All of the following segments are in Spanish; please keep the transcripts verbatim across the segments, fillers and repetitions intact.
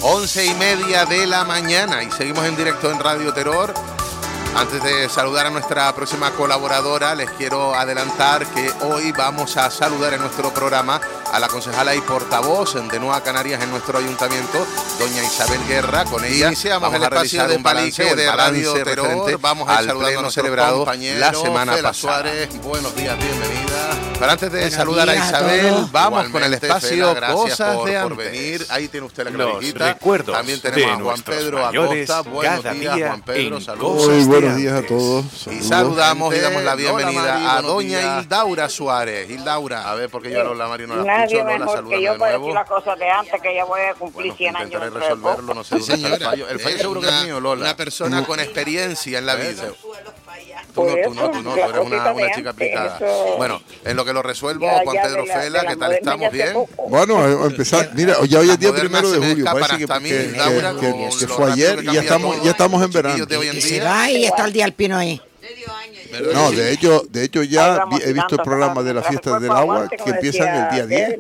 once y media de la mañana y seguimos en directo en Radio Terror. Antes de saludar a nuestra próxima colaboradora, les quiero adelantar que hoy vamos a saludar en nuestro programa a la concejala y portavoz de Nueva Canarias en nuestro ayuntamiento, doña Isabel Guerra. Con ella iniciamos el espacio de palique de Radio Terror. Vamos a saludar a nuestro celebrado la semana pasada. Suárez, buenos días, bienvenida. Pero antes de buenos saludar a Isabel, a vamos con el espacio Fela, Cosas por, de por venir. Ahí tiene usted la clavijita. También tenemos a Juan Pedro Acosta. Buenos días, Juan Pedro. Saludos. Buenos días a todos. Saludos. Y saludamos y damos la bienvenida Hola, Mari, a doña días. Hildaura Suárez. Hildaura, a ver, porque yo a Lola Mari no la Nadie escucho, no mejor la saluda que yo de para nuevo. decir las cosas de antes, que ya voy a cumplir bueno, cien años. Intentaré resolverlo, no sé dónde está el fallo. El fallo eh, seguro que es mío, Lola. Una persona con experiencia en la vida. Tú Por no, tú eso, no, tú no, tú eres una, una chica aplicada. Eso... Bueno, en lo que lo resuelvo, ya, Juan ya Pedro la, Fela, ¿qué tal estamos? ¿Bien? Bueno, a empezar, mira, ya hoy es día primero de julio, parece que, que, que, que, que fue ayer y ya estamos, ya estamos en verano. Y se va y está el día alpino ahí. No, de hecho, de hecho ya vi, he visto el programa de la fiesta del agua que empiezan el día diez.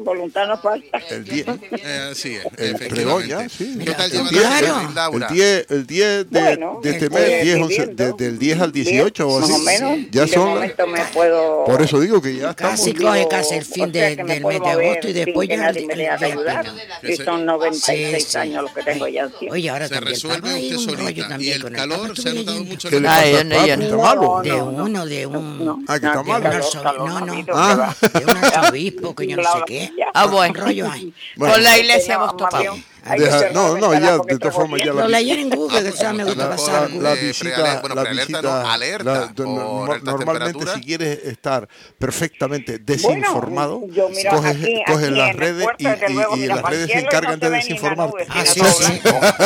El diez. Eh, sí, el pregón ya, sí. ¿Qué tal el diez, el diez de, bueno, de este mes, diez, once, de, del diez al dieciocho o así. Más o menos, ya son. Me puedo, por eso digo que ya estamos. Casi coge casi el fin de, del mes de agosto y después ya el día alpino. Y son noventa y seis años los que tengo ya. Oye, ahora se también resuelve usted solita y el calor se ha notado mucho. ¿Qué le pasa? ¿Está malo? De uno, de un... No, ah, que está mal. No, no, ah. de un arzobispo que yo no sé qué. Ah, bueno. Rollo hay. Bueno. Con la iglesia hemos topado. Deja, no, no, ya de todas formas ya la lo leí en Google, que ya me gusta pasar. La, la visita, bueno, la visita no, alerta, la, no, normalmente si quieres estar perfectamente desinformado, bueno, mira, coges, aquí, coges aquí las redes y, y, luego, y mira, las redes se encargan de desinformarte. Ah, sí, sí.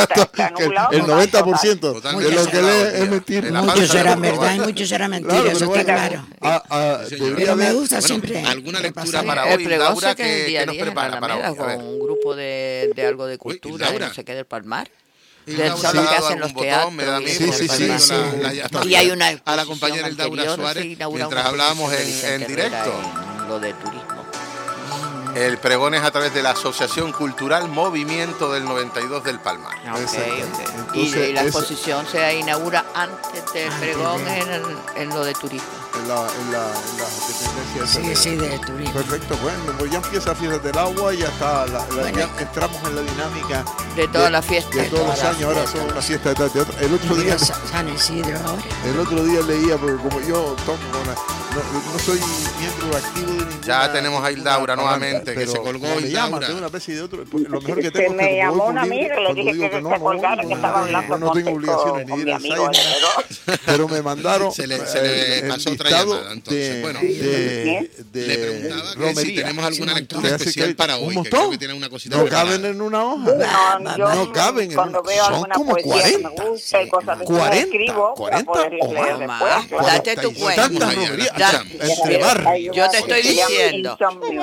El noventa por ciento de lo que lees es mentira. Mucho será verdad y mucho será mentira, eso está claro. Pero me gusta siempre. ¿Alguna lectura para hoy, Laura, que nos prepara para hoy? Con un grupo de algo de cultura, no sé qué, del Palmar. Del son lo que hacen los teatros. Sí, sí, sí. sí. Y hay una a la compañera Hildaura Suárez mientras hablábamos en, en directo. En lo de turismo. El pregón es a través de la Asociación Cultural Movimiento del noventa y dos del Palmar. Okay, okay. Entonces, y la exposición se inaugura antes del pregón en, en lo de turismo. En la, en la, en la dependencia. Sí, sí, de turismo. Perfecto, bueno, pues ya empieza Fiesta del Agua y ya está, la, la, bueno, ya entramos en la dinámica de todas las fiestas. De todos los años, ahora son una fiesta de teatro. El otro día, San Isidro ahora. El otro día leía, porque como yo tomo una, no, no soy miembro activo de ninguna. Ya tenemos a Hildaura nuevamente, que se colgó me llaman de una vez y de otro. Lo mejor que tengo se me es que llamó una amiga, le dije que, que no, se colgara, que estaba hablando no tengo obligaciones ni de ir al ensayo, pero me mandaron se le, se le pasó otra llamada, entonces, bueno, de, de, le preguntaba que romería. Si tenemos alguna lectura especial para hoy, un que creo que tiene una cosita no caben en una hoja, no, yo, no caben en una hoja, son como cuarenta, cuarenta, cuarenta o más, date tu cuenta, entre barrios. Yo te estoy diciendo,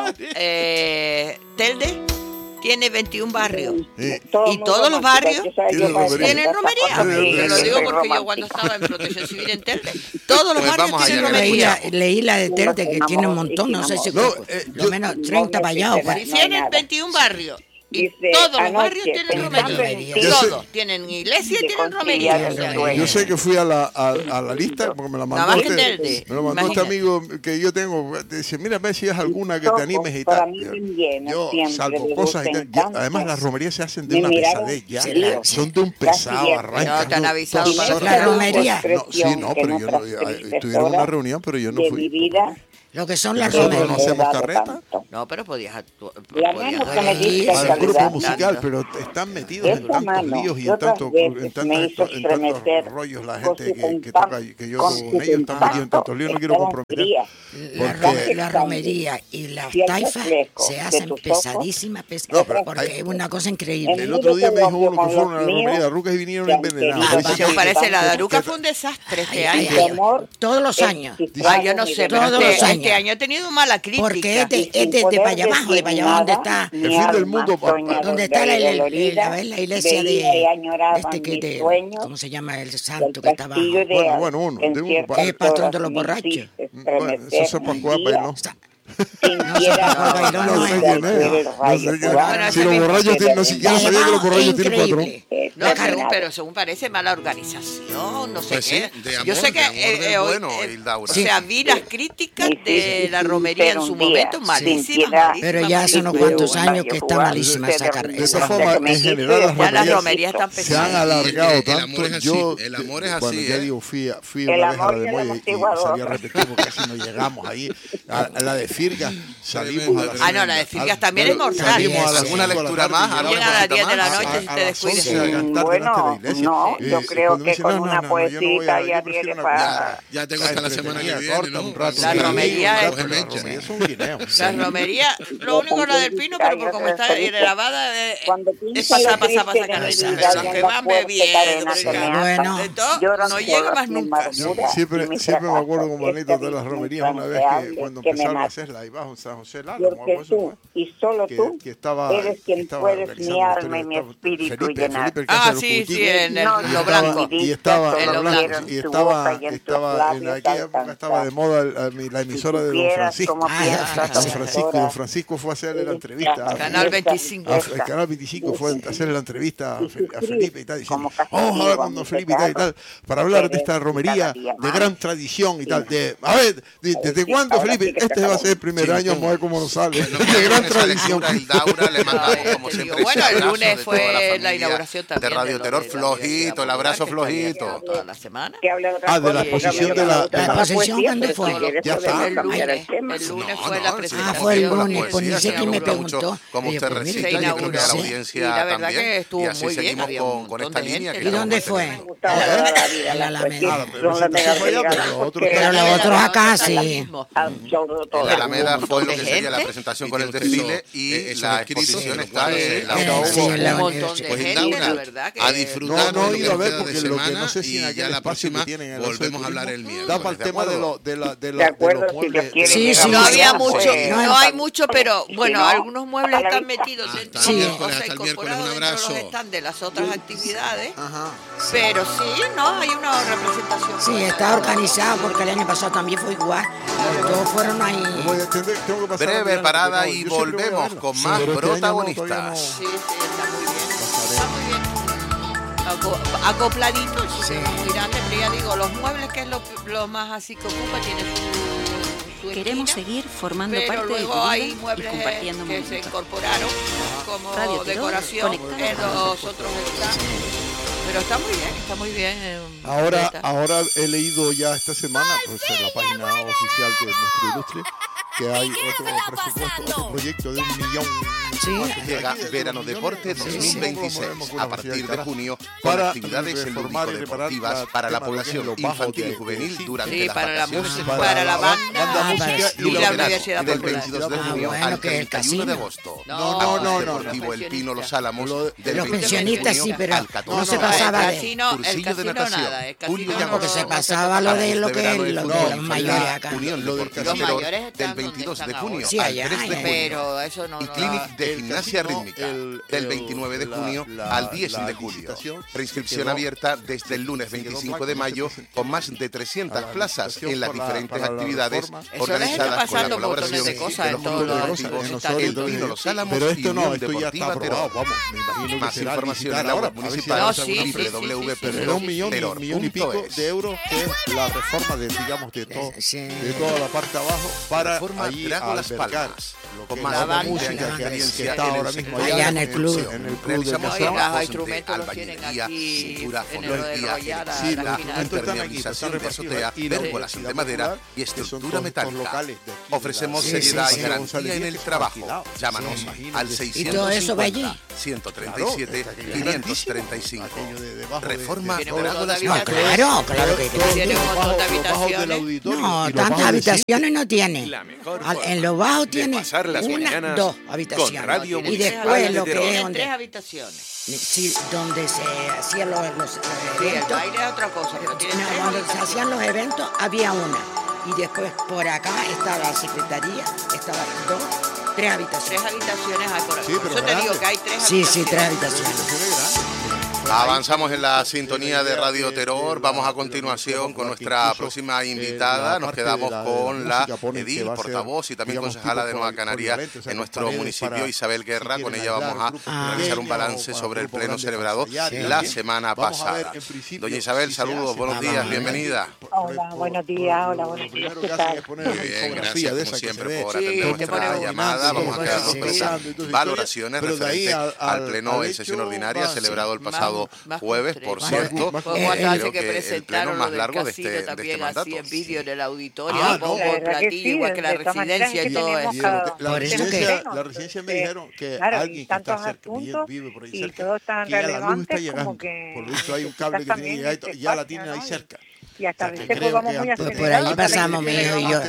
eh, Telde tiene veintiún barrios sí. y todos los barrios tienen romería. Te lo digo porque yo cuando estaba en Protección Civil en Telde, todos los pues barrios tienen romería. Leí, leí la de Telde que tiene un montón, no sé si no, eh, lo menos treinta para allá. Si tienen veintiún barrios y todos los barrios tienen romería. Todos tienen iglesia y tienen romería. Yo sé que fui a la, a, a la lista porque me la mandó este, me lo mandó este amigo que yo tengo. Dice, mira, ve si es alguna que te animes y tal. Yo salvo cosas y tal. Ya, además las romerías se hacen de una pesadez ya. Son de un pesado arranque. No te han avisado para la romería. No, sí, no, pero yo no, estuvieron en una reunión, pero yo no fui. Lo que son las romerías. No hacemos carreta. No, pero podías ir al grupo musical, pero están metidos en tantos líos y en tantos en tantos rollos la gente que, que toca que yo con ellos están metidos en tantos líos, no quiero comprometer. Porque la romería y las taifas se hacen pesadísimas, pesadísimas no, porque es una cosa increíble. El otro día me dijo uno que fueron a la romería de Darucas y vinieron envenenados. Se parece, la Daruca fue un desastre este año. Todos los años. Ay, yo no sé, todos los años. Este año he tenido mala crítica. Porque este es de, de para allá abajo, de para allá donde está el fin del mundo, donde está la, la, la, la, la iglesia de este que de, ¿cómo se llama el santo que está abajo? Bueno, bueno, uno, de uno, que es patrón de los borrachos. Bueno, eso es para jugar, ¿no? sintiera... No, no sé quién es. No sé quién es. Si los borrachos tienen, no siquiera sabía que los borrachos tienen patrón. No, según, pero según parece mala organización, no sé pues qué. Sí, amor, yo sé que, eh, eh, bueno, eh, o sea, vi las críticas sí, sí, de la romería en su momento, malísimas, malísimas. Pero ya hace unos cuantos años que está malísima esa carrera. De esa forma, en general, ya las romerías están pesadas. Se han alargado tanto. Yo, el amor es así. Bueno, ya digo, fui, fui una vez a la de Moya y salí a repetir porque casi no llegamos ahí. A la de Firgas salimos a las... Ah, no, la de Firgas también es mortal. Salimos a alguna lectura más. Llegan a las diez de la noche si te descuidas. Bueno, no, yo creo que con una poesita ya tiene para... Ya tengo hasta la semana que viene, ¿no? La romería es... La romería, lo único es la del pino, pero por como está grabada es pasar, pasar, pasar carretera. Que van bebiendo, bueno, no llega más nunca. Siempre me acuerdo con Manito de las romerías una vez que cuando empezaron a hacerla ahí bajo en San José Lalo, porque tú y solo tú eres quien puedes mi alma y mi espíritu llenar. Ah, sí, sí, en lo blanco. Y estaba y estaba estaba en aquella época estaba de moda la emisora de Don Francisco. Don Francisco, Don Francisco fue a hacerle la entrevista. Canal veinticinco. El Canal veinticinco fue a hacerle la entrevista a Felipe y tal, diciendo, vamos a hablar con Don Felipe y tal y tal, para hablar de esta romería de gran tradición y tal. De, a ver, ¿desde cuándo, Felipe? Este va a ser el primer año, vamos a ver cómo nos sale. De gran tradición. El Daura le mandamos como siempre. Bueno, el lunes fue la inauguración también. De Radio Terror, flojito, el abrazo flojito. Toda la semana. Ah, de la exposición de la... ¿La exposición cuándo fue? Ya está. El lunes, el lunes fue la presentación. Ah, fue el lunes, pues ni sé quién me preguntó. Como usted recibe, yo creo que a la audiencia la verdad también. que estuvo y así muy seguimos bien, con, con esta línea. ¿Y dónde fue? En la Alameda. Pero los otros acá sí. En la Alameda fue lo que sería la presentación con el desfile y la exposición está en la un montón de gente, la verdad que a disfrutar. No, no he ido a ver porque lo que no sé si en ya la próxima volvemos a hablar el miércoles. Da para el tema de los de la de los muebles. Sí, sí, no había mucho, no hay mucho, pero bueno, algunos muebles están metidos dentro de las cosas incorporadas dentro de los stands de las otras actividades. Pero sí, no, hay una representación. Sí, está organizado porque el año pasado también fue igual. Todos fueron ahí. Breve parada y volvemos con más protagonistas. Sí, sí, está muy bien. Está muy bien. Acopladito, el sistema sí. Muy grande, pero ya digo, los muebles que es lo, lo más así que ocupa, tiene su, su Queremos esquina, seguir formando pero parte luego de tu hay vida muebles y compartiendo que momentos. se incorporaron como Radio decoración en los otros stands. Pero está muy bien, está muy bien. Eh, ahora, ahora he leído ya esta semana, pues en la página oficial de nuestra industria, que hay otro presupuesto, otro proyecto de un millón. Sí. Llega Verano Deporte dos mil veintiséis a partir de junio con para actividades lúdico-deportivas para la población infantil y juvenil durante sí, las para la vacaciones música, para la banda, banda música y la Universidad del Popular. veintidós de junio bueno, al que el treinta y uno de casino. agosto. No, no, no, no. Deportivo El Pino Los Álamos del Los veintidós de pensionistas sí, junio pero al catorce no se de agosto. pasaba el de casino, el Cursillo de casino natación. nada, el casino Julio no, ya porque no, se no, pasaba lo de lo Este que verano es de lo junio, de los mayores acá. Unión Lo del Deportiva casino. Terror mayores están del veintidós de donde están junio Sí, al allá, tres de junio. pero eso no Y no, Clinic de el Gimnasia casino, Rítmica el- del el- veintinueve de la- junio la- al diez la de julio. licitación Preinscripción quedó- abierta desde el lunes veinticinco de mayo con más de trescientas plazas en las diferentes actividades organizadas con la colaboración de los fondos deportivos El Pino Los Álamos pero y esto no, Unión esto ya está Deportiva aprobado, Terror. vamos, me imagino que Más será información licitar en la ahora, web a ver si municipal No, sí, sí, sí, w w w punto Pero un millón, terror un millón y punto pico es. de euros que es la reforma de, digamos, de, todo, Sí. de toda la parte abajo para Reforma allí Drago Las albergar Palmas, lo con que más es la de música veinte años de que, que experiencia está en el ahora mismo sector allá en el club. en el club de Realizamos Oye, los trabajos instrumentos de los tienen albañilería, aquí cintura, en el fondería, Royal, a sí, la los esquina. instrumentos están aquí, impermeabilización están de azotea, repartidos. Y la pérgolas de Universidad madera Popular, y que son estructura todos metálica. locales de aquí, Ofrecemos Sí, seriedad sí, y sí. garantía en el trabajo. Llámanos Sí, imagínate. al ¿Y seiscientos todo eso va allí? cincuenta, ciento treinta y siete, quinientos treinta y cinco. aquello de debajo de- Reforma Tiene un Drago montón Las de No, Palmas. claro, claro que Todo- Tiene un todo montón de bajo- los bajos del habitaciones. auditorio no, y los tantas bajos del habitaciones no tiene. La mejor Al- forma en lo bajo de tiene pasar las una, mañanas dos con habitaciones. Radio Y Municipal después de lo que Terror. es Tiene donde, tres habitaciones. sí, donde se hacían los, los Sí, el eventos. baile es otra cosa, pero tiene No, tres cuando se habitaciones. hacían los eventos había una. Y después por acá estaba la secretaría, estaban dos, tres Tres habitaciones. habitaciones hay por aquí. Sí, Por pero eso te digo grande. que hay tres Sí, sí, habitaciones. tres habitaciones. habitaciones grandes. Avanzamos en la sintonía de Radio Terror. Vamos a continuación con nuestra próxima invitada. Nos quedamos con la edil, portavoz y también concejala de Nueva Canarias en nuestro municipio, Isabel Guerra. Con ella vamos a realizar un balance sobre el pleno celebrado la semana pasada. Doña Isabel, saludos, buenos días, bienvenida. Hola, buenos días, hola, buenos días. ¿Qué tal? Muy bien, gracias como siempre por atender nuestra llamada. Vamos a quedarnos con esas valoraciones referentes al pleno en sesión ordinaria celebrado el pasado jueves, por cierto. Creo que el pleno más largo de este, de este mandato. Así en vídeo en el auditorio, ah, pongo no, el platillo, sí, igual que la residencia y todo eso. La, la, residencia, la residencia me dijeron que claro, alguien que está cerca, que vive por ahí cerca, que ya la luz está llegando. Que, por lo visto hay un cable que tiene que llegar y ya la tienen ahí cerca. Y hasta a veces pues vamos muy pues por ahí pasamos, mi hijo y yo.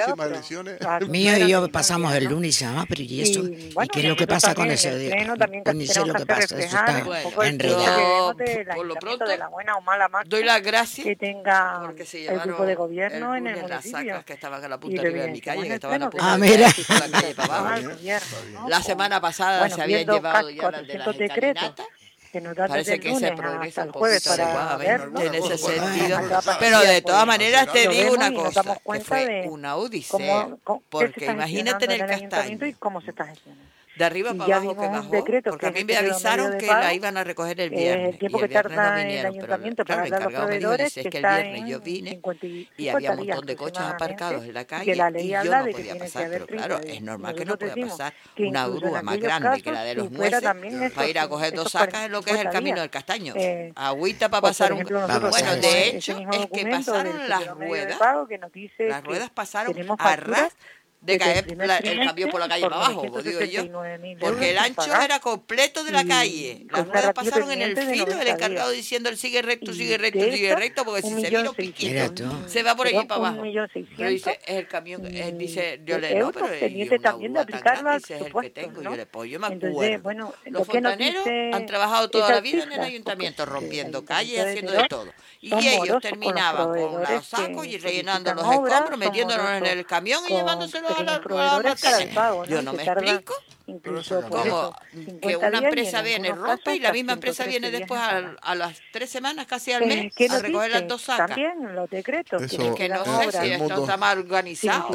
Mi hijo y yo pasamos el lunes y se pero ¿y eso? ¿Y, bueno, ¿y qué es lo que pasa con eso? Pues ni sé lo que pasa, eso está enredado. Por lo pronto, de la buena o mala marcha doy las gracias que tenga el grupo de gobierno en el municipio. Las sacas que estaban a la punta arriba de mi calle, que estaban a punto ah, mira. de la calle para abajo. La semana pasada se habían llevado ya las de las escalinatas. Que nos da parece que se progresa el jueves para ver, en ese sentido, pero de todas maneras te digo una cosa, que fue una odisea, porque imagínate en el Castaño, y cómo se está gestionando. De arriba para abajo que bajó, porque a mí me avisaron que la iban a recoger el viernes, el tiempo y el que viernes tarda no vinieron, el pero ayuntamiento claro, el para encargado me dijo, dice, es que el viernes yo vine y había un montón de coches aparcados en la calle y yo no podía pasar, pero claro, es normal que no pueda pasar una grúa más grande que la de los Mueces para ir a coger dos sacas en lo que es el camino del Castaño, agüita para pasar un... Bueno, de hecho, es que pasaron las ruedas, las ruedas pasaron a ras de caer la, el cambio por la calle para abajo, digo yo, porque el ancho era completo de la calle, las ruedas pasaron en el filo, el encargado diciendo, él sigue recto, sigue recto, sigue recto, porque si se vino piquito, se va por allí para abajo, pero dice, es el camión, él dice, yo le no, pero yo una grúa tan grande, ese es el que tengo, yo le pues yo me acuerdo, los fontaneros han trabajado toda la vida en el ayuntamiento, rompiendo calles, haciendo de todo, y ellos terminaban con los sacos y rellenando los escombros, metiéndolos en el camión y llevándoselo a la rueda. Yo no me explico como que una empresa viene, rompe y la misma empresa viene después a, a las tres semanas, casi al mes, a recoger las dos sacas. También los decretos. Es que no sé si esto está mal organizado.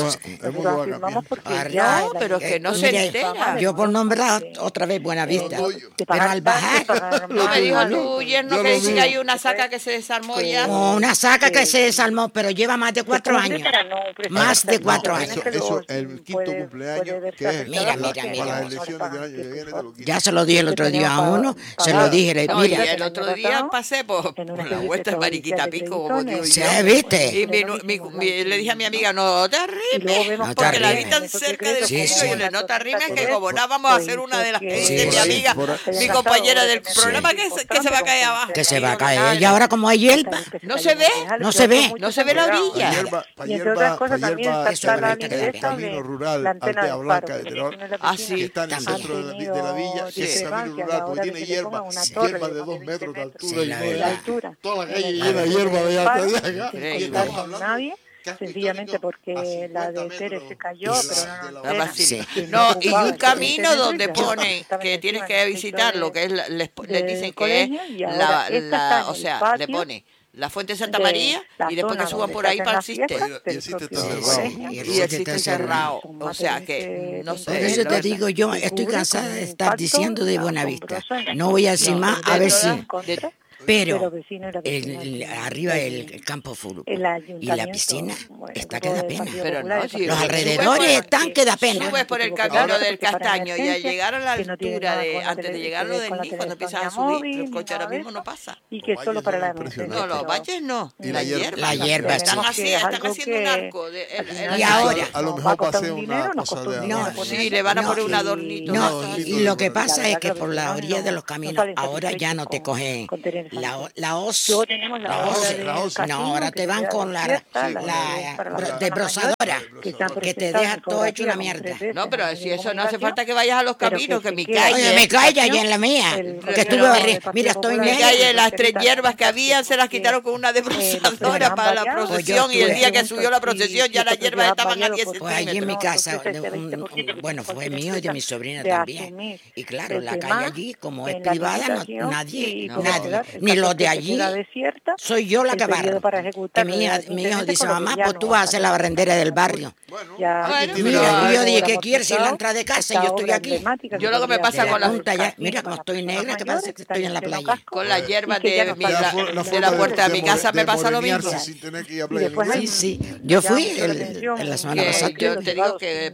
No, pero es que no se entera. Yo por nombrar otra vez Buenavista, pero al bajar... No me dijo tu yerno que dice que hay una saca que se desarmó ya. Una saca que se desarmó, pero lleva más de cuatro años. Más de cuatro años. Eso, el quinto cumpleaños, que es mira, mira, mira. Para las elecciones del año que viene, te lo quito. Ya se lo dije el otro día a uno, se lo dije, no, mira. Y el otro día pasé por, por la vuelta de Mariquita Pico, como digo yo. ¿Sí, viste? Y mi, mi, mi, le dije a mi amiga, no te arrimes, no porque la vi tan cerca del sí, sí. Y le no te arrimes, que como no vamos a hacer una de las que dice mi amiga, mi compañera del programa, que, que se va a caer abajo. Que se va a caer. Y ahora como hay hierba, no se ve, no se ve, no se ve la orilla. Y entre otras cosas también está la camino rural Altea Blanca de Terror, que está en el centro de la, de la villa, que es camino rural, porque tiene hierba, hierba de dos metros de altura, y de altura. Toda la calle llena de hierba de allá hasta allá. Y estamos hablando sencillamente porque la de Tere se cayó, pero no, no, sí. No, y un camino donde ponen que tienes que visitar lo que es, les, les dicen que es la, la, o sea, le pone la Fuente de Santa María y después que suban por ahí para el Cister. Y el Cister está cerrado. Y el Cister está cerrado. O sea que no sé. Por eso te digo, yo estoy cansada de estar diciendo de Buenavista. No voy a decir más, a ver si... Pero el, arriba el, el campo fútbol y la piscina está que da pena. Pero no, si los alrededores están que da pena. Subes por el camino del Castaño y al llegar a la altura de antes de llegar a lo del Niz, cuando empiezas a subir, el coche ahora mismo no pasa. Y que solo para la no, los valles no, la hierba. La hierba están así, están haciendo un arco. Y ahora a lo mejor pasé una cosa de no, sí, le van a poner un adornito. No, y lo que pasa es que por la orilla de los caminos ahora ya no te cogen La, la os. Luego tenemos la, la os. os. La os. No, ahora te van con la, la, la, la desbrozadora, que, que te deja todo hecho una mierda. No, pero si eso no hace falta que vayas a los caminos, que, que mi calle... Oye, mi calle allá en la mía, que estuve barriendo. Mira, estoy en mi calle, las tres hierbas que había se las quitaron con una desbrozadora para la procesión, y el día que subió la procesión ya las hierbas estaban a diez centímetros. Pues allí en mi casa, bueno, fue mío y de mi sobrina también. Y claro, la calle allí, como es privada, no, nadie, no, nadie, ni los de allí, soy yo la que barro. Que mi, mi hijo dice, mamá, pues tú vas a hacer la barrendera del barrio. Bueno, mira, yo dije, ¿qué quieres? Si la entrada de casa, yo estoy aquí. Yo lo que me pasa con la punta ya, mira como estoy negra, que parece que estoy en la playa. Con las hierbas de, mi, la, de la puerta de mi casa me pasa lo mismo. Sí, sí, yo fui en la semana pasada. Yo te digo que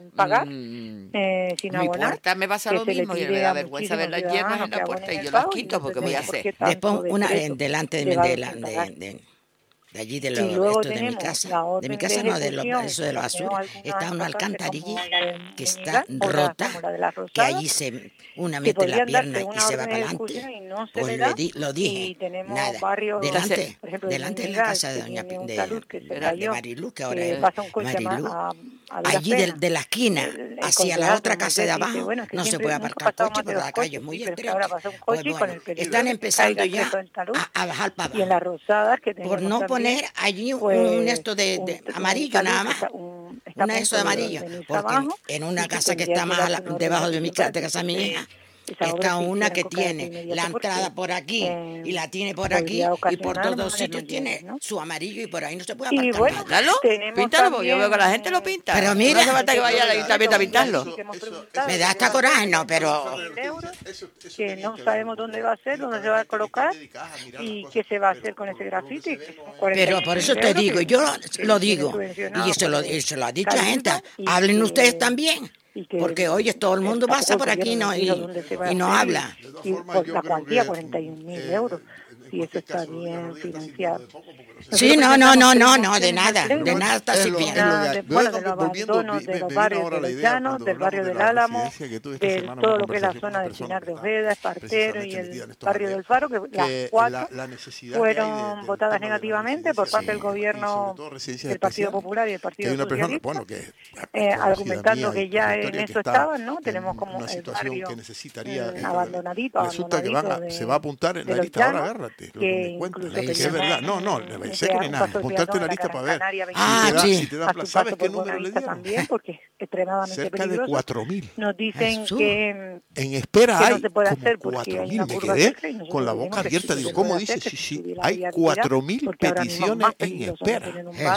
Eh, sin mi puerta me pasa lo mismo, y me da vergüenza ver las hierbas en la puerta y yo las quito porque voy a hacer. Después una delante de, de, de, de, de allí de, lo, esto de mi casa, de mi casa no, de lo, eso de la basura, está una alcantarilla que está rota, que allí se una mete la pierna y se va para adelante. Pues lo, di, lo dije, nada, delante, delante de la casa de doña de, de Marilú, que ahora es Marilú, allí de, de la esquina hacia la otra casa de abajo no se puede aparcar coche, pero la calle es muy estrecha. Pues bueno, están empezando ya a, a bajar para abajo por no poner allí un esto de, de amarillo nada más, un esto de amarillo, porque en una casa que está más la, debajo de mi casa, de casa de mi hija, está una que tiene la entrada por aquí y la tiene por aquí y por todos los sitios tiene su amarillo y por ahí no se puede aparcar. Bueno, píntalo, píntalo, porque yo veo que la gente lo pinta. Pero mira, no hace falta que vaya al ayuntamiento a pintarlo. Me da hasta coraje, no, pero que no sabemos dónde va a ser, dónde se va a colocar y qué se va a hacer con ese grafiti. Pero por eso te digo, yo lo digo y eso lo, eso lo ha dicho la gente. Hablen ustedes también. Porque oye, todo el mundo pasa por aquí no, y, y no habla. Y por la cuantía, cuarenta y un mil euros. Si eso está bien financiado. Sí, no, no, no, no, no, de nada, de nada está sirviendo. Bueno, de los abandonos de los barrios de los Llanos, del barrio del Álamo, de todo lo que es la zona de Pinar de Ojeda, Espartero y el barrio del Faro, que las cuatro fueron votadas negativamente por parte del gobierno del Partido Popular y del Partido Socialista, argumentando que ya en eso estaban, ¿no? Tenemos como el barrio abandonadito, resulta que van se va a apuntar en la lista, ahora agárrate, que es verdad, no, no, sé que ni nada, montarte una lista para ver. Ah, si sí. Te da, ¿sabes qué número le dieron? También, porque extremadamente cerca peligroso. de cuatro mil. Nos dicen Jesús. que en espera que hay no se puede hacer como cuatro mil. Me quedé con la boca abierta. Digo, ¿cómo dices? Sí, sí, hay cuatro mil peticiones en espera.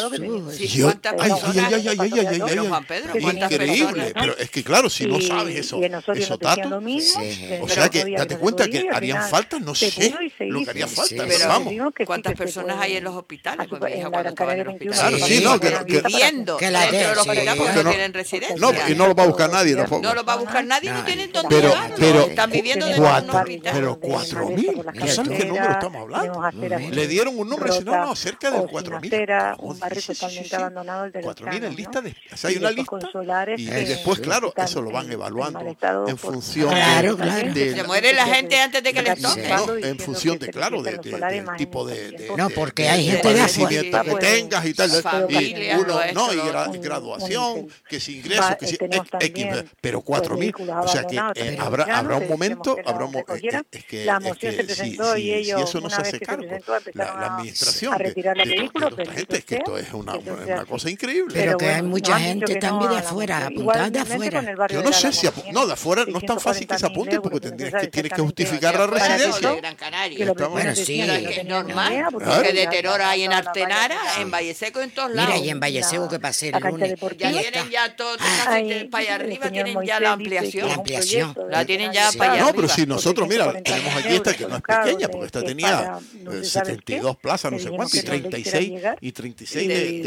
Yo, ay, ay, ay, ay, ay, ay, increíble. Pero es que claro, si no sabes eso, eso dato, o sea que date cuenta que harían falta, no sé lo que haría falta, pero vamos. ¿Cuántas personas hay en los hospitales? Pues mi hija cuando estaba en el hospital. Claro, sí, no, que, que, viviendo que la dentro de los hospitales porque no, no tienen residencia. No, y no lo va a buscar nadie tampoco. No lo va a buscar nadie, no tienen dónde pero, llevarlo. Pero, están viviendo dentro de un hospital. Pero cuatro mil, ¿no sabes qué número estamos hablando? Le dieron un número, si no, no, cerca de cuatro mil. Un barrio totalmente abandonado el de los cuatro mil en lista de... O sea, hay una lista y después, claro, eso lo van evaluando en función de... Se muere la gente antes de que les toque. En función de, claro, del tipo de... No, porque hay gente de afuera que tengas y tal, y uno, no, y gra, graduación, que si ingresos, que si X, pero cuatro mil, o sea que eh, habrá habrá un momento, habrá un momento, es que, es que si, si, si eso no se hace cargo, la, la administración de, de, de toda esta gente, es que esto es una, una cosa increíble. Pero que hay mucha gente también de afuera, apuntada de afuera. Yo no sé si, no, de afuera no es tan fácil que se apunten, porque tendrías que, tienes que justificar la residencia. Bueno, sí. Es normal, porque de terror hay en Artenara, en Valleseco, en todos lados. Mira, y en Valleseco que pasé el lunes. Ya tienen ya todo, para allá arriba tienen ya la ampliación. La ampliación. La tienen ya para allá arriba. No, pero si nosotros, mira, tenemos aquí esta que no es pequeña, porque esta tenía setenta y dos plazas, no sé cuánto, y treinta y seis, y treinta y seis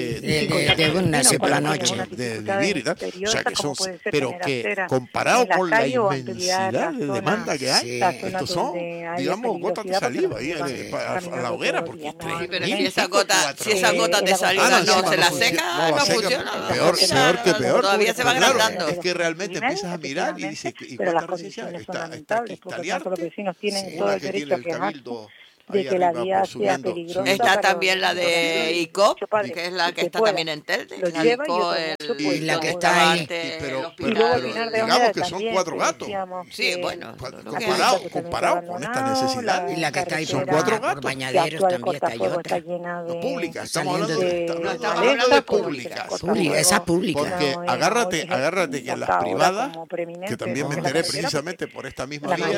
de de una sola noche. De vivir y tal. O sea, que son, pero que comparado con la inmensidad de demanda que hay, estos son, digamos, gotas de saliva ahí a la hoguera, porque sí, pero si esa gota, si esa gota de saliva no se la seca, no funciona. Peor, peor que peor. Todavía se va agrandando. Es que realmente empiezas a mirar y dices, ¿y cuántas residencias? Está aquí Italiarte, una que tiene el Cabildo de que la vía sea peligrosa. Está también la de I C O P, que es la que está también en Telde. La I C O P, la que está ahí. Pero digamos que son cuatro gatos. Sí, bueno. Comparado, comparado con esta necesidad. Y la que está ahí son cuatro gatos. Bañaderos también está ahí otra. Pública, estamos hablando de, no, estamos hablando de públicas. Esa pública. Porque agárrate, agárrate que en las privadas, que también me enteré precisamente por esta misma vía,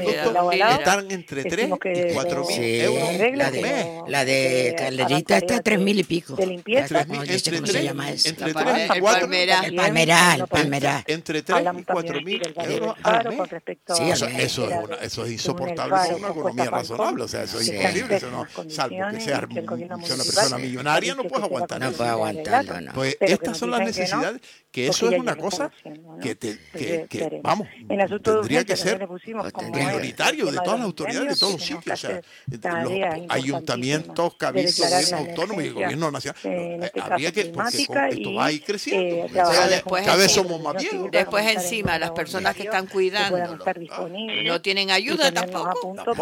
están entre tres y cuatro mil euros la de, la de Calderita está a tres mil y pico. De limpieza. No, yo sé cómo se llama eso. Entre tres y cuatro. El Palmeral, el Palmeral. Entre tres y cuatro mil euros al mes. Sí, eso, eso, es una, eso es insoportable para una economía razonable. O sea, eso es imposible. Eso no, salvo que seas una persona millonaria, no puedes aguantar No puedes aguantarlo, no. Pues estas son las necesidades, que eso es una cosa que, te, que, que vamos, tendría que ser prioritario de todas las autoridades de todos los sitios. O sea, los ayuntamientos, cabildos, gobierno autónomo y gobierno nacional. Habría que, porque esto va a ir creciendo. Cada vez somos más viejos. Después encima, las personas que están cuidando no tienen ayuda tampoco.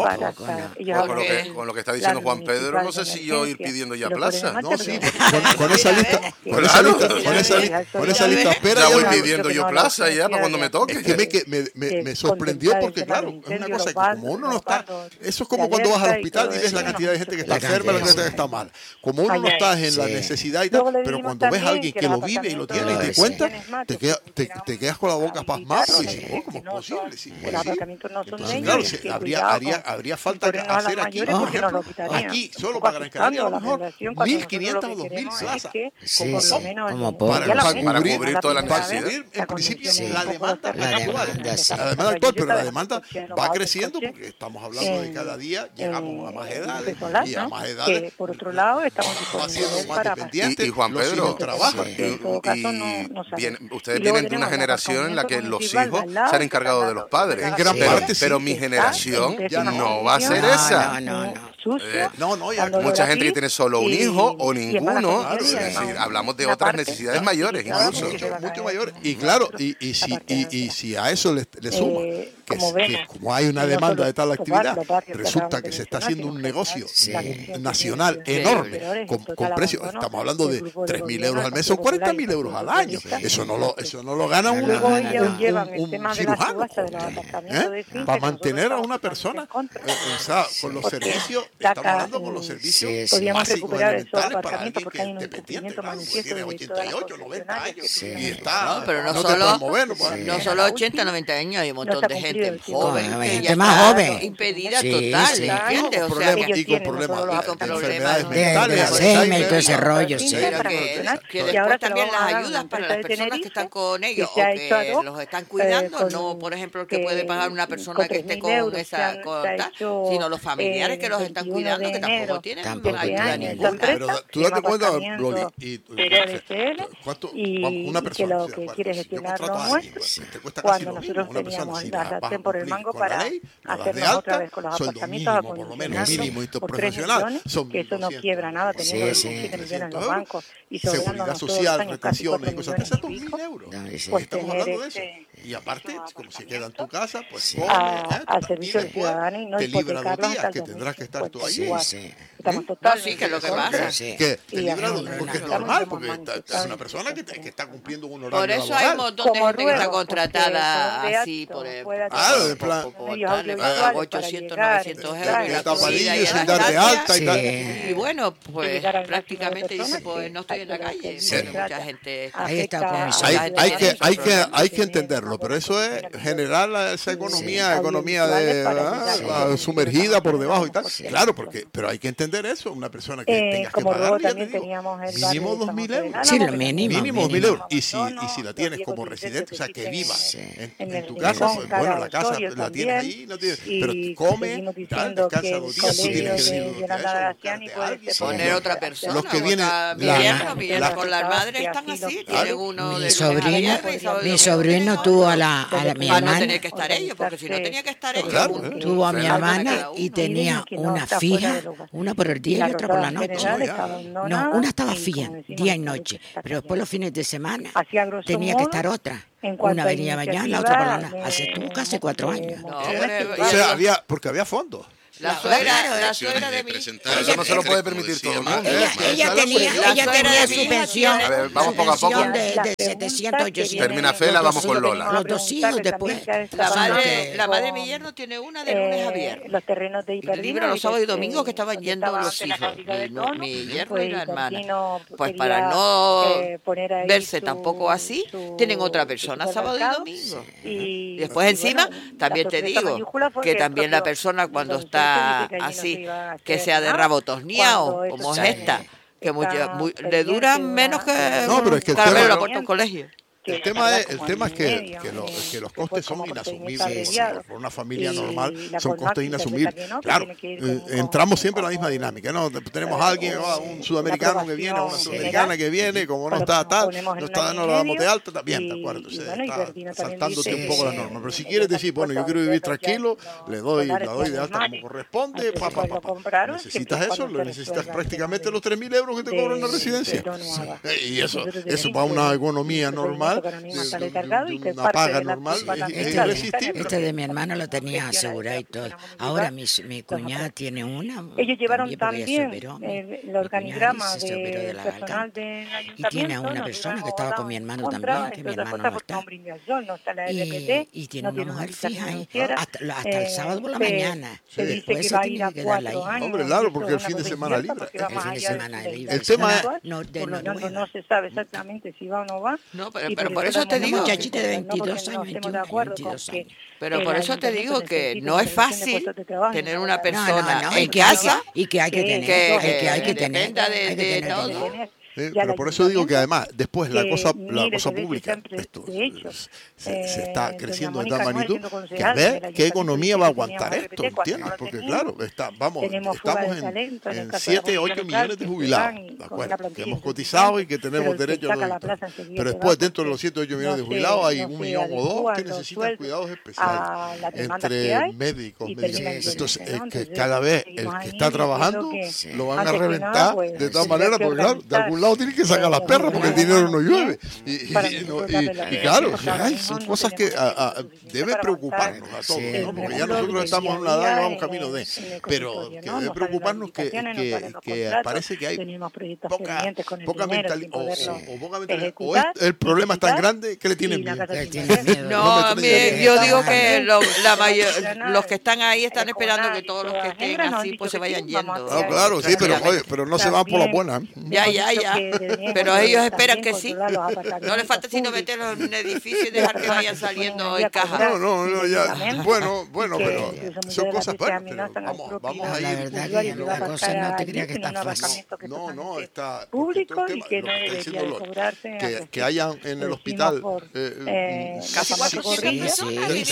Con lo que, con lo que está diciendo Juan Pedro, no sé si yo ir pidiendo ya plaza. No, sí, con, con esa lista, con esa lista, con esa lista, con esa lista espera. Ya voy pidiendo yo plaza ya para cuando me toque. Es que me, que me, me, me sorprendió porque, claro, es una cosa que como uno no está, eso es como cuando vas al hospital y ves la cantidad de gente que está enferma, la gente que está mal. Como uno no está en la necesidad y tal, pero cuando ves a alguien que lo vive y lo tiene y te cuenta, te, queda, te, te quedas con la boca pasmada y dices, oh, ¿cómo es posible? Sí, pues sí. Entonces, claro, se, habría, habría, habría falta hacer aquí, por ejemplo, aquí, solo para Gran Canaria, a lo mejor mil quinientas o dos mil plazas. Sí, sí, como para, para, para cubrir toda la necesidad. En principio, sí, la demanda la actual, demanda, sí. la demanda actual, pero la demanda va creciendo porque estamos hablando de cada día, llegamos a más edades y a más edades. Por otro lado, estamos haciendo más dependientes. Y, y Juan Pedro, trabajan. Sí. Y, y bien, ustedes vienen de una generación en la que los hijos se han encargado de los padres. En gran parte, pero mi generación no va a ser esa. No, no, no. Eh, no, no, ya mucha gente que tiene solo un hijo o ninguno. Claro, es decir, hablamos de otras necesidades mayores incluso. Mucho, mucho mayores. Y claro, y, y, si, y, y si a eso le, le suma que, que como hay una demanda de tal actividad, resulta que se está haciendo un negocio nacional enorme, con, con precios, estamos hablando de tres mil euros al mes, son cuarenta mil euros al año. Eso no lo, eso no lo gana un, un, un, un cirujano. ¿Eh? Para mantener a una persona, eh, o sea, con los servicios, estamos hablando con los servicios sí, sí. básicos elementales para alguien que es dependiente, claro, porque tiene ochenta y ocho, noventa años sí. y está, no, pero no, no solo, mover, no, sí. no solo ochenta, noventa años, hay un montón de gente joven, no, que gente ya más joven, impedida sí, total, sí. ¿entiendes? O sea, que, y con problemas de, con de problemas enfermedades mentales, de Alzheimer, todo ese rollo, sí. Pero que, que después también las ayudas para las personas que están con ellos o que los están cuidando, no, por ejemplo, el que puede pagar una persona que esté con esa cosa, sino los familiares que los están cuidando, que tampoco tienen ayuda ninguna. Pero tú date cuenta, Loli, y ¿cuánto una persona lo que quiere gestionar los muestros cuando nosotros teníamos la sartén por el mango para hacernos otra vez con los apartamentos acondicionados por tres millones, que eso no quiebra nada, teniendo veintisiete millones en los bancos y seguridad social, retenciones y cosas de esas, dos mil euros. Pues estamos hablando de eso. Y aparte, como se queda en tu casa, pues come, al servicio del ciudadano y no te libra dos días que tendrás que estar tú ahí. Estamos totalmente. Sí, que es lo que pasa. Que te libra dos, porque es normal, porque es una persona que, que está cumpliendo un horario Por eso laboral. hay un montón de gente que está contratada así, por Claro, en plan, ochocientos, novecientos euros. Que está palillo sin dar de alta y tal. Y bueno, pues prácticamente dice, pues no estoy en la calle. Mucha gente ahí está. Hay que, hay que, hay que entenderlo, pero eso es generar esa economía, economía de ah, sumergida por debajo y tal. Claro, porque, pero hay que entender eso, una persona que tenga que pagar, ya te digo, mínimo dos mil euros. Sí, lo mínimo. Mínimo dos mil euros. Y si, y si la tienes como residente, o sea, que viva en, en tu casa, pues, bueno, la casa la tienes ahí, no tienes, pero come, tal, descansa dos días, tú tienes que decir, poner otra persona. Los que vienen, con las madres están así, tienen uno de mi sobrino, mi sobrino tuvo a la, a la mi para hermana. no tener que estar ellos, porque si no tenía que estar ellos. Claro, tuvo a mi hermana y tenía una fija, una por el día y otra por la noche. No, una estaba fija, día y noche, pero después los fines de semana tenía que estar otra. Una venía mañana, la otra por la noche. Hace tú casi cuatro años. O sea, había, porque había fondos. La suegra, la suegra de mi... Eso no se lo puede permitir todo el mundo. Ella tenía, ella tenía su pensión. A ver, vamos poco a poco. De, de setecientos, ochocientos. Termina Fela, vamos con Lola. Los dos hijos después. La madre, la madre de mi yerno tiene una de lunes a viernes. Los terrenos de Hiperlínea. Libra los sábados y domingos que estaban yendo los hijos. Mi, mi yerno y la hermana. Pues para no verse tampoco así, tienen otra persona sábado y domingo. Y después encima, también te digo que también la persona cuando está así, que sea de rabo tosniao, como es esta, que muy, muy, le duran menos que no, pero es que caramelo la puerta en colegio. El tema es, el tema es que, que, lo, que los costes son inasumibles. Por una familia normal son costes inasumibles. Claro, eh, entramos siempre en la misma dinámica, ¿no? Tenemos a alguien, oh, un sudamericano que viene, una sudamericana que viene, como no está tal, no está, no lo damos de alta, también, ¿de acuerdo? O sea, está saltándote un poco la norma. Pero si quieres decir, bueno, yo quiero vivir tranquilo, le doy, la doy de alta como corresponde, pa, pa, pa, pa. ¿Necesitas eso? ¿Le necesitas prácticamente los tres mil euros que te cobran la residencia? Y eso, eso para una economía normal. Una paga normal es irresistible. Este de mi hermano lo tenía asegurado y todo. Ahora mi, mi cuñada tiene una. Ellos llevaron también el organigrama del personal del ayuntamiento. Y tiene a una persona que estaba con mi hermano también, que mi hermano no está. Y, y tiene una mujer fija ahí, hasta, hasta el sábado por la mañana. Se dice que va a ir a cuatro años. Hombre, claro, porque el fin de semana libre. El fin de semana libre. El tema es... No se sabe exactamente si va o no va. No, pero Pero por eso te digo, muchachita de veintidós años, veintidós años. Pero por eso te digo que no es fácil tener una persona no, no, no, en casa y que hay que tener, que, que, que hay que tener, dependa de, hay que de tener, todo. Eh, pero por eso digo que además después la cosa la cosa pública esto se, se está creciendo de tal magnitud que a ver qué economía va a aguantar esto, ¿entiendes? Porque claro, está, vamos, estamos en, en siete, ocho millones de jubilados, ¿de acuerdo? Que hemos cotizado y que tenemos derecho a los impuestos. Pero después dentro de los siete, ocho millones de jubilados hay un millón o dos que necesitan cuidados especiales entre médicos, medicamentos. Entonces es que cada vez el que está trabajando lo van a reventar de tal manera, porque claro, de algún lado tienen que sacar las perras porque el dinero no llueve. Y, y, y, no, y, y claro, ay, son cosas que a, a, debe preocuparnos a todos, ¿no? Porque ya nosotros estamos en una edad y vamos camino de... Pero que debe preocuparnos que, que, que parece que hay poca, poca mentalidad, o, o, o poca mentalidad, o es, el problema es tan grande que le tienen miedo. No, yo digo que lo, la mayor, los que están ahí están esperando que todos los que estén así pues se vayan yendo. Ah, claro, sí, pero, oye, pero no se van por la buena. Ya, ya, ya. Pero ellos esperan que sí. No les falta sino meterlos en un edificio y dejar que vayan saliendo en caja. No, no, no, ya. Bueno, bueno, pero son cosas buenas. Vamos, vamos a ir. La verdad que la cosa no te creía que está fácil. No, no, está... Público y que no debería cobrarse... Que, que hayan en el hospital casi cuatrocientas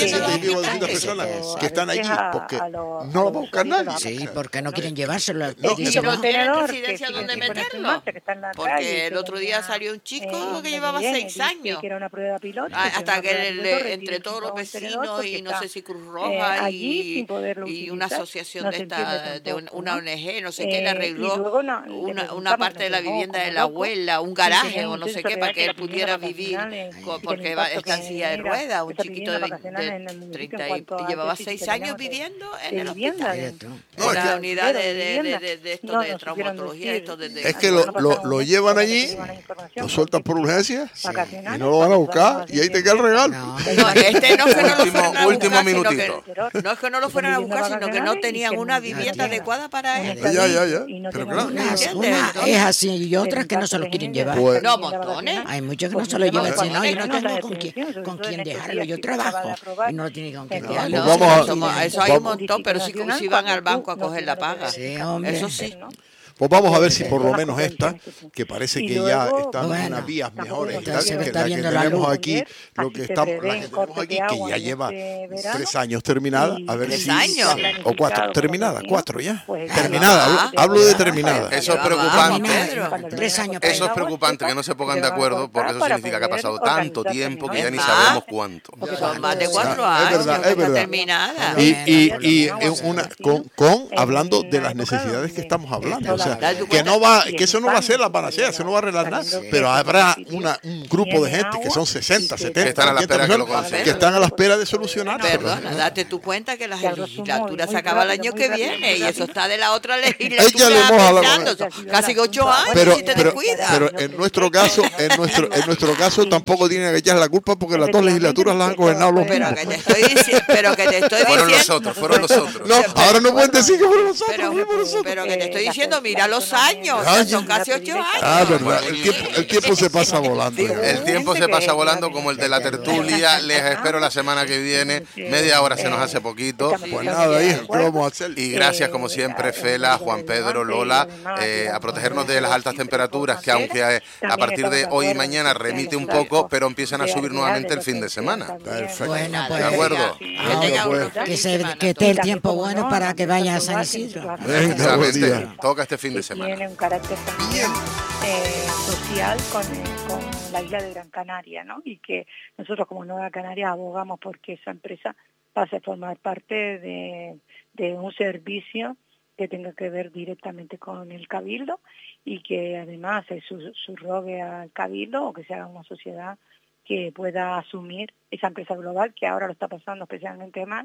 personas que están allí porque no lo va a buscar nadie. Sí, porque no quieren llevárselo. Y no tienen residencia donde meterlo. Porque el otro día salió un chico que llevaba seis años. Hasta que entre todos los vecinos y no sé si Cruz Roja y, y una asociación de esta, de una O N G, no sé qué, le arregló una, una parte de la vivienda de la abuela, un garaje o no sé qué, para que él pudiera vivir, porque está en silla de ruedas, un chiquito de, de treinta y llevaba seis años viviendo en el hospital. En la unidad de, de, de, de, de esto de traumatología. Esto de, de, es que lo, lo, lo llevan allí, lo sueltan por urgencia y no lo van a buscar y ahí te queda el regalo. No, no este no es que no lo fueran a buscar, sino que, no es que no lo fueran a buscar, sino que no tenían una vivienda adecuada para él. Ya, ya, ya. Pero claro, una es así y otras que no se lo quieren llevar. Pues, no, montones. Hay muchos que no se lo llevan. Si no, yo no tengo con quién, con quién dejarlo. Yo trabajo y no lo tienen con quién dejarlo. No, vamos a, eso hay un montón, pero sí, sí van al banco a coger la paga. Sí, hombre. Eso sí. Pues vamos a ver si por lo menos esta, que parece que ya están bueno, en unas vías mejores, que la que tenemos aquí, lo que estamos, la que tenemos aquí, que ya lleva tres años terminada, a ver ¿Tres si años? o cuatro, terminada, cuatro ya, terminada, hablo, hablo de terminada. Eso es preocupante. Tres años. Eso es preocupante que no se pongan de acuerdo, porque eso significa que ha pasado tanto tiempo que ya ni sabemos cuánto. Son más de cuatro años, es verdad, terminada. Y y y una con con hablando de las necesidades que estamos hablando, o sea, sea, que no va, que eso no va a ser la panacea, eso no va a arreglar nada, pero habrá una, un grupo de gente que son sesenta, setenta, que están a la espera, personas, que, que están a la espera de solucionar. Perdona, date tu cuenta que la legislatura se acaba el año que viene y eso está de la otra legislatura pensando, casi ocho años pero, si te pero, descuidas. pero en nuestro caso, en nuestro, en nuestro caso tampoco tienen que echar la culpa porque las dos legislaturas las han gobernado los pero mismos. que te estoy diciendo, pero que te estoy fueron diciendo. los otros, fueron los otros. No, ahora no pueden decir que fueron los otros. Pero, nosotros. pero que te estoy diciendo, mira los años, ya son casi ocho años. Ah, verdad, el tiempo, el tiempo se pasa volando. El tiempo se pasa volando como el de la tertulia. Les espero la semana que viene. Media hora se nos hace poquito. Pues nada, hijo, ¿qué vamos a hacer? Y gracias, como siempre, Fela, Juan Pedro, Lola, eh, a protegernos de las altas temperaturas, que aunque a, a partir de hoy y mañana remite un poco, pero empiezan a subir nuevamente el fin de semana. Perfecto. Bueno, pues, ¿De acuerdo? Ah, pues, que, se, que esté el tiempo bueno para que vaya a San Isidro. Venga, buen día. Toca este fin de semana. Tiene un carácter también eh, social con, con la isla de Gran Canaria, ¿no? Y que nosotros como Nueva Canaria abogamos porque esa empresa pase a formar parte de, de un servicio que tenga que ver directamente con el Cabildo y que además se subrogue al Cabildo o que se haga una sociedad que pueda asumir esa empresa global que ahora lo está pasando especialmente mal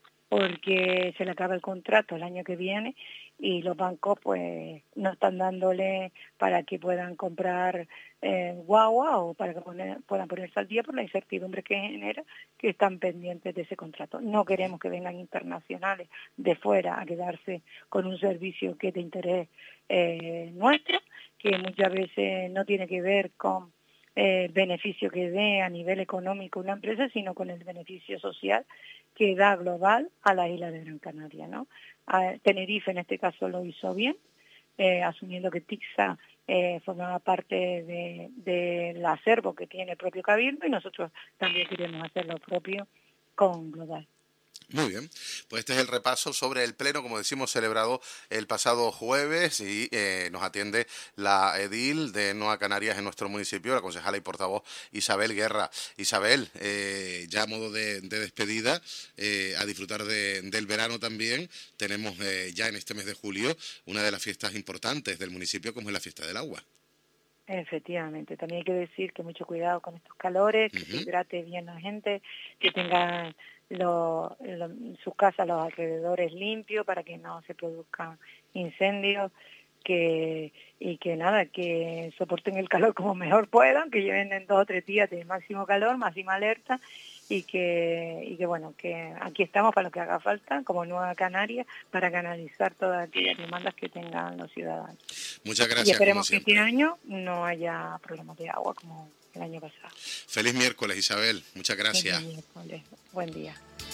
porque se le acaba el contrato el año que viene y los bancos pues no están dándole para que puedan comprar eh, guagua o para que poner, puedan ponerse al día por la incertidumbre que genera que están pendientes de ese contrato. No queremos que vengan internacionales de fuera a quedarse con un servicio que es de interés eh, nuestro, que muchas veces no tiene que ver con el beneficio que dé a nivel económico una empresa, sino con el beneficio social que da global a la isla de Gran Canaria, ¿no? A Tenerife en este caso lo hizo bien, eh, asumiendo que Tixa eh, formaba parte de, del acervo que tiene el propio Cabildo y nosotros también queremos hacer lo propio con Global. Muy bien, pues este es el repaso sobre el pleno, como decimos, celebrado el pasado jueves y eh, nos atiende la edil de Nueva Canarias en nuestro municipio, la concejala y portavoz Isabel Guerra. Isabel, eh, ya a modo de, de despedida, eh, a disfrutar de, del verano también, tenemos eh, ya en este mes de julio una de las fiestas importantes del municipio como es la Fiesta del Agua. Efectivamente, también hay que decir que mucho cuidado con estos calores, que uh-huh. se hidrate bien la gente, que tenga lo, lo, sus casas, los alrededores limpios para que no se produzcan incendios, que y que nada, que soporten el calor como mejor puedan, que lleven en dos o tres días de máximo calor, máxima alerta, y que, y que bueno, que aquí estamos para lo que haga falta, como Nueva Canaria, para canalizar todas aquellas demandas que tengan los ciudadanos. Muchas gracias. Y esperemos que este año no haya problemas de agua como el año pasado. Feliz miércoles, Isabel. Muchas gracias. Feliz miércoles. Buen día.